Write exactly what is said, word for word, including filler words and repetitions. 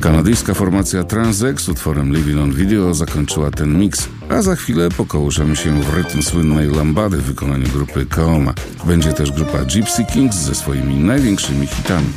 Kanadyjska formacja Transex z utworem Living on Video zakończyła ten miks, a za chwilę pokołuszamy się w rytm słynnej lambady w wykonaniu grupy Kaoma. Będzie też grupa Gypsy Kings ze swoimi największymi hitami.